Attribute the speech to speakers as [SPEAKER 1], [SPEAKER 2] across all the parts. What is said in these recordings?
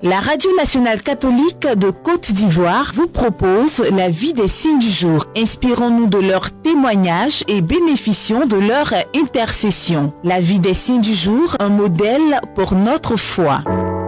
[SPEAKER 1] La Radio nationale catholique de Côte d'Ivoire vous propose la vie des saints du jour. Inspirons-nous de leurs témoignages et bénéficions de leur intercession. La vie des saints du jour, un modèle pour notre foi.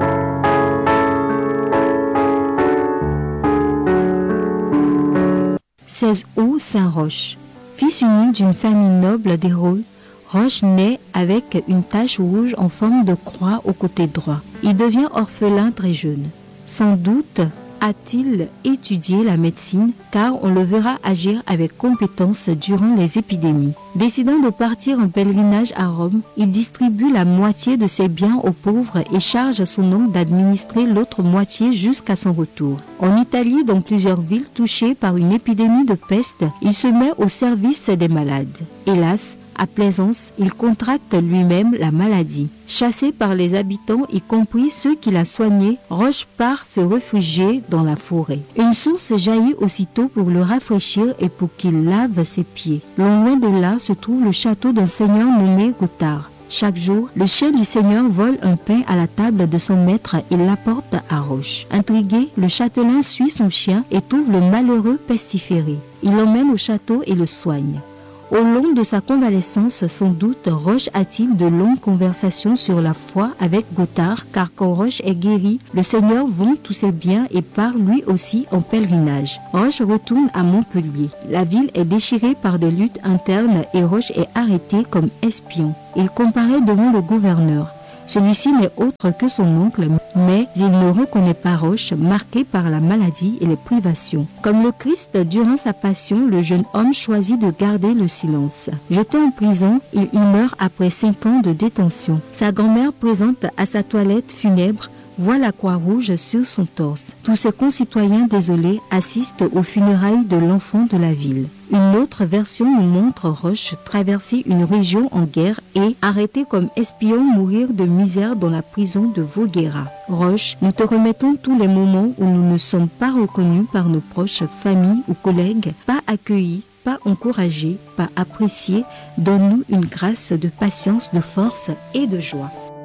[SPEAKER 2] « 16 août, Saint Roch. Fils unique d'une famille noble d'Hérault, Roch naît avec une tache rouge en forme de croix au côté droit. Il devient orphelin très jeune. Sans doute a-t-il étudié la médecine car on le verra agir avec compétence durant les épidémies. Décidant de partir en pèlerinage à Rome, il distribue la moitié de ses biens aux pauvres et charge son oncle d'administrer l'autre moitié jusqu'à son retour. En Italie, dans plusieurs villes touchées par une épidémie de peste, il se met au service des malades. Hélas, à Plaisance, il contracte lui-même la maladie. Chassé par les habitants, y compris ceux qui l'a soigné, Roch part se réfugier dans la forêt. Une source jaillit aussitôt pour le rafraîchir et pour qu'il lave ses pieds. Loin de là se trouve le château d'un seigneur nommé Gothard. Chaque jour, le chien du seigneur vole un pain à la table de son maître et l'apporte à Roch. Intrigué, le châtelain suit son chien et trouve le malheureux pestiféré. Il l'emmène au château et le soigne. Au long de sa convalescence, sans doute, Roch a-t-il de longues conversations sur la foi avec Gothard, car quand Roch est guéri, le Seigneur vend tous ses biens et part lui aussi en pèlerinage. Roch retourne à Montpellier. La ville est déchirée par des luttes internes et Roch est arrêté comme espion. Il comparaît devant le gouverneur. Celui-ci n'est autre que son oncle, mais il ne reconnaît pas Roch, marqué par la maladie et les privations. Comme le Christ, durant sa passion, le jeune homme choisit de garder le silence. Jeté en prison, il y meurt après 5 ans de détention. Sa grand-mère, présente à sa toilette funèbre, voit la croix rouge sur son torse. Tous ses concitoyens désolés assistent aux funérailles de l'enfant de la ville. Une autre version nous montre Roch traverser une région en guerre et, arrêté comme espion, mourir de misère dans la prison de Voguera. Roch, nous te remettons tous les moments où nous ne sommes pas reconnus par nos proches, familles ou collègues, pas accueillis, pas encouragés, pas appréciés. Donne-nous une grâce de patience, de force et de joie.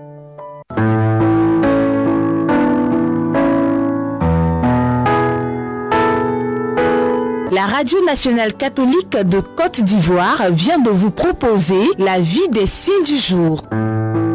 [SPEAKER 1] La Radio nationale catholique de Côte d'Ivoire vient de vous proposer la vie des saints du jour.